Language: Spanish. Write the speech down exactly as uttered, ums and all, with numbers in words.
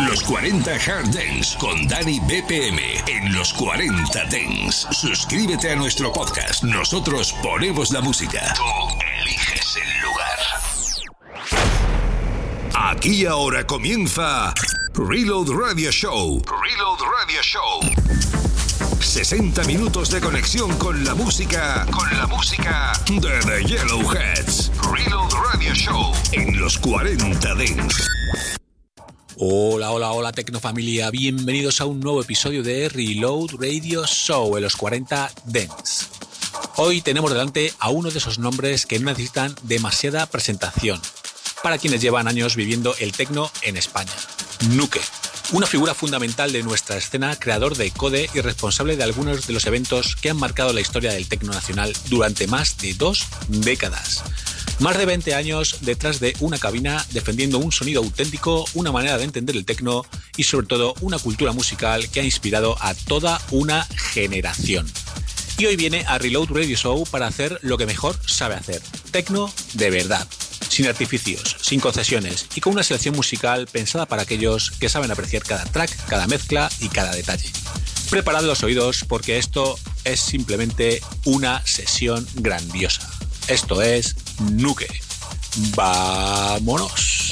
Los cuarenta Hard Dance con Dani B P M en Los cuarenta Dance. Suscríbete a nuestro podcast. Nosotros ponemos la música. Tú eliges el lugar. Aquí y ahora comienza Reload Radio Show. Reload Radio Show. sesenta minutos de conexión con la música, con la música de The Yellowheads. Reload Radio Show en Los cuarenta Dance. Hola, hola, hola Tecnofamilia, bienvenidos a un nuevo episodio de Reload Radio Show en Los cuarenta Dance. Hoy tenemos delante a uno de esos nombres que no necesitan demasiada presentación para quienes llevan años viviendo el tecno en España. Nuke, una figura fundamental de nuestra escena, creador de Code y responsable de algunos de los eventos que han marcado la historia del tecno nacional durante más de dos décadas. Más de veinte años detrás de una cabina, defendiendo un sonido auténtico, una manera de entender el tecno y sobre todo una cultura musical que ha inspirado a toda una generación. Y hoy viene a Reload Radio Show para hacer lo que mejor sabe hacer, tecno de verdad, sin artificios, sin concesiones y con una selección musical pensada para aquellos que saben apreciar cada track, cada mezcla y cada detalle. Preparad los oídos porque esto es simplemente una sesión grandiosa. Esto es Nuke. ¡Vámonos!